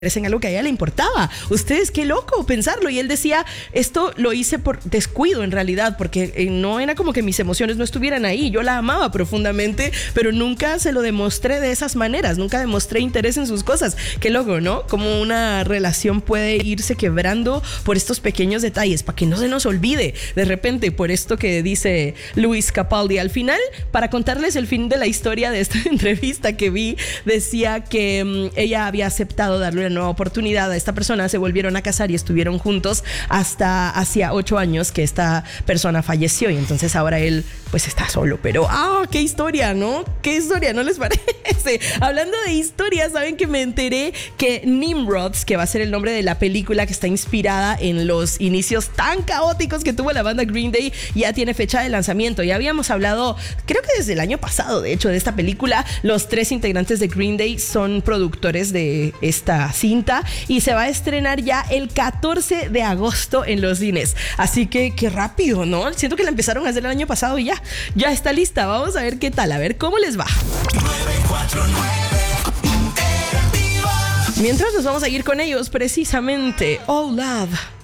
en algo que a ella le importaba. Ustedes, qué loco pensarlo. Y él decía, esto lo hice por descuido en realidad, porque no era como que mis emociones no estuvieran ahí. Yo la amaba profundamente, pero nunca se lo demostré de esas maneras. Nunca demostré interés en sus cosas. Qué loco, ¿no? Como una relación puede irse quebrando por estos pequeños detalles, para que no se nos olvide de repente por esto que dice Lewis Capaldi. Al final, para contarles el fin de la historia de esta entrevista que vi, decía que ella había aceptado darle una nueva oportunidad a esta persona. Se volvieron a casar y estuvieron juntos hasta hacía 8 años que esta persona falleció, y entonces ahora él pues está solo. Pero qué historia, ¿no? Qué historia, ¿no les parece? Hablando de historia, saben que me enteré que Nimrods, que va a ser el nombre de la película que está inspirada en los inicios tan caóticos que tuvo la banda Green Day, ya tiene fecha de lanzamiento. Ya habíamos hablado, creo que desde el año pasado, de hecho, de esta película. Los 3 integrantes de Green Day son productores de esta cinta y se va a estrenar ya el 14 de agosto en los cines. Así que qué rápido, ¿no? Siento que la empezaron a hacer el año pasado y ya está lista. Vamos a ver qué tal, a ver cómo les va. 949 Interactiva. Mientras nos vamos a ir con ellos, precisamente, Oh Love.